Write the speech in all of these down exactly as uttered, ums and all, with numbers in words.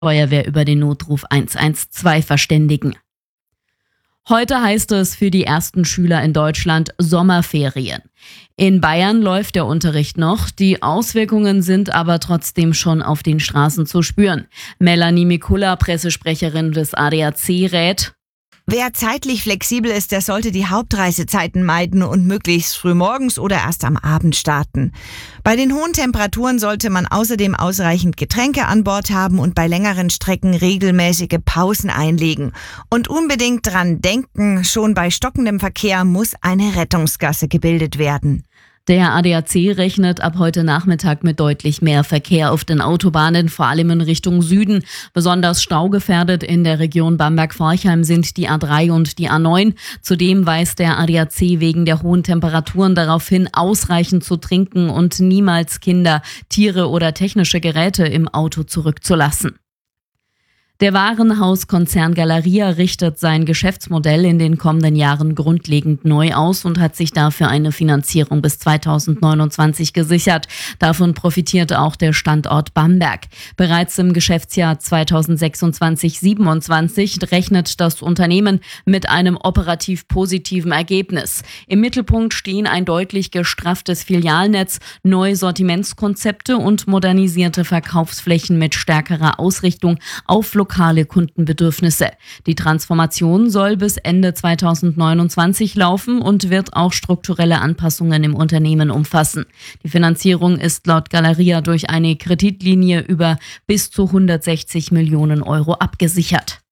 Feuerwehr über den Notruf eins eins zwei verständigen. Heute heißt es für die ersten Schüler in Deutschland Sommerferien. In Bayern läuft der Unterricht noch, die Auswirkungen sind aber trotzdem schon auf den Straßen zu spüren. Melanie Mikula, Pressesprecherin des A D A C, rät: Wer zeitlich flexibel ist, der sollte die Hauptreisezeiten meiden und möglichst früh morgens oder erst am Abend starten. Bei den hohen Temperaturen sollte man außerdem ausreichend Getränke an Bord haben und bei längeren Strecken regelmäßige Pausen einlegen. Und unbedingt dran denken, schon bei stockendem Verkehr muss eine Rettungsgasse gebildet werden. Der A D A C rechnet ab heute Nachmittag mit deutlich mehr Verkehr auf den Autobahnen, vor allem in Richtung Süden. Besonders staugefährdet in der Region Bamberg-Forchheim sind die A drei und die A neun. Zudem weist der A D A C wegen der hohen Temperaturen darauf hin, ausreichend zu trinken und niemals Kinder, Tiere oder technische Geräte im Auto zurückzulassen. Der Warenhauskonzern Galeria richtet sein Geschäftsmodell in den kommenden Jahren grundlegend neu aus und hat sich dafür eine Finanzierung bis zweitausendneunundzwanzig gesichert. Davon profitiert auch der Standort Bamberg. Bereits im Geschäftsjahr zweitausendsechsundzwanzig siebenundzwanzig rechnet das Unternehmen mit einem operativ positiven Ergebnis. Im Mittelpunkt stehen ein deutlich gestrafftes Filialnetz, neue Sortimentskonzepte und modernisierte Verkaufsflächen mit stärkerer Ausrichtung auf lokale Kundenbedürfnisse. Die Transformation soll bis Ende zweitausendneunundzwanzig laufen und wird auch strukturelle Anpassungen im Unternehmen umfassen. Die Finanzierung ist laut Galeria durch eine Kreditlinie über bis zu hundertsechzig Millionen Euro abgesichert.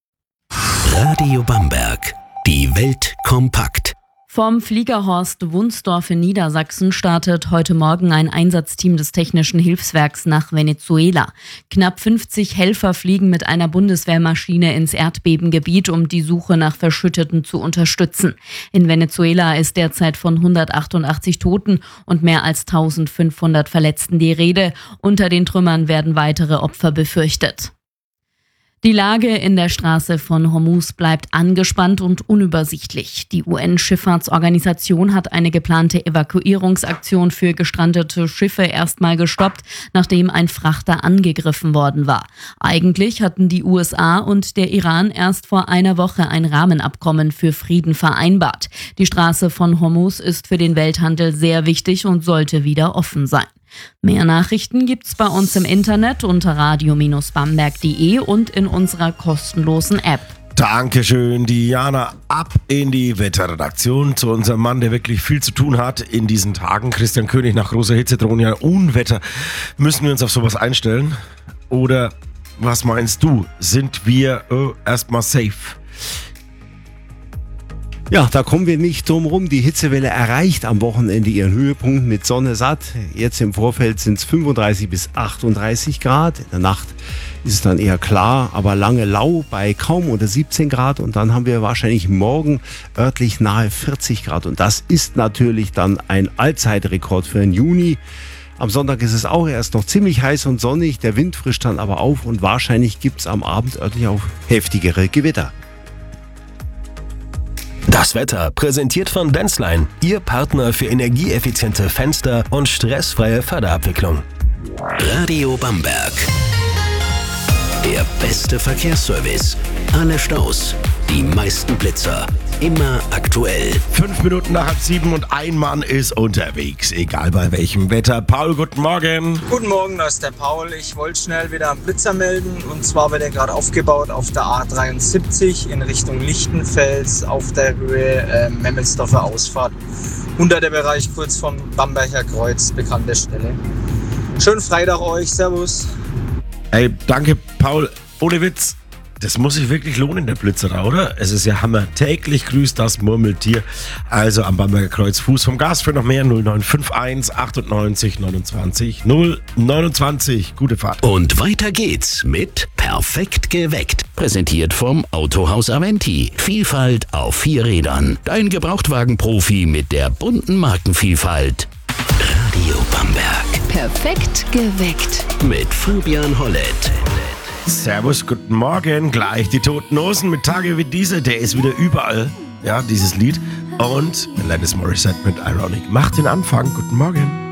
Radio Bamberg. Die Welt kompakt. Vom Fliegerhorst Wunsdorf in Niedersachsen startet heute Morgen ein Einsatzteam des Technischen Hilfswerks nach Venezuela. Knapp fünfzig Helfer fliegen mit einer Bundeswehrmaschine ins Erdbebengebiet, um die Suche nach Verschütteten zu unterstützen. In Venezuela ist derzeit von hundertachtundachtzig Toten und mehr als eintausendfünfhundert Verletzten die Rede. Unter den Trümmern werden weitere Opfer befürchtet. Die Lage in der Straße von Hormuz bleibt angespannt und unübersichtlich. Die U N-Schifffahrtsorganisation hat eine geplante Evakuierungsaktion für gestrandete Schiffe erstmal gestoppt, nachdem ein Frachter angegriffen worden war. Eigentlich hatten die U S A und der Iran erst vor einer Woche ein Rahmenabkommen für Frieden vereinbart. Die Straße von Hormuz ist für den Welthandel sehr wichtig und sollte wieder offen sein. Mehr Nachrichten gibt's bei uns im Internet unter radio Bindestrich bamberg punkt de und in unserer kostenlosen App. Dankeschön, Diana. Ab in die Wetterredaktion zu unserem Mann, der wirklich viel zu tun hat in diesen Tagen. Christian König, nach großer Hitze drohen ja Unwetter. Müssen wir uns auf sowas einstellen? Oder was meinst du? Sind wir äh, erstmal safe? Ja, da kommen wir nicht drum rum. Die Hitzewelle erreicht am Wochenende ihren Höhepunkt mit Sonne satt. Jetzt im Vorfeld sind es fünfunddreißig bis achtunddreißig Grad. In der Nacht ist es dann eher klar, aber lange lau bei kaum unter siebzehn Grad. Und dann haben wir wahrscheinlich morgen örtlich nahe vierzig Grad. Und das ist natürlich dann ein Allzeitrekord für den Juni. Am Sonntag ist es auch erst noch ziemlich heiß und sonnig. Der Wind frischt dann aber auf und wahrscheinlich gibt es am Abend örtlich auch heftigere Gewitter. Das Wetter präsentiert von Denzline, Ihr Partner für energieeffiziente Fenster und stressfreie Förderabwicklung. Radio Bamberg. Der beste Verkehrsservice. Alle Staus, die meisten Blitzer. Immer aktuell. Fünf Minuten nach halb sieben und ein Mann ist unterwegs, egal bei welchem Wetter. Paul, guten Morgen. Guten Morgen, das ist der Paul. Ich wollte schnell wieder einen Blitzer melden. Und zwar wird er gerade aufgebaut auf der A dreiundsiebzig in Richtung Lichtenfels auf der Höhe äh, Memmelsdorfer Ausfahrt. Unter der Bereich kurz vom Bamberger Kreuz, bekannte Stelle. Schönen Freitag euch, servus. Ey, danke Paul. Ohne Witz. Das muss sich wirklich lohnen, der Blitzer, oder? Es ist ja Hammer. Täglich grüßt das Murmeltier. Also am Bamberger Kreuz, Fuß vom Gas für noch mehr. null neun fünf eins achtundneunzig neunundzwanzig null neunundzwanzig. Gute Fahrt. Und weiter geht's mit Perfekt geweckt. Präsentiert vom Autohaus Aventi. Vielfalt auf vier Rädern. Dein Gebrauchtwagen-Profi mit der bunten Markenvielfalt. Radio Bamberg. Perfekt geweckt. Mit Fabian Hollett. Servus, guten Morgen. Gleich die Toten Hosen mit Tage wie diese. Der ist wieder überall. Ja, dieses Lied. Und Alanis Morissette mit Ironic. Macht den Anfang. Guten Morgen.